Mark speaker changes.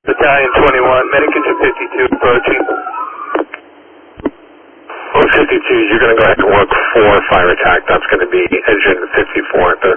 Speaker 1: Battalion 21, medic engine 52 approaching.
Speaker 2: Well, 52, you're going to go ahead and work for fire attack. That's going to be engine 54 at the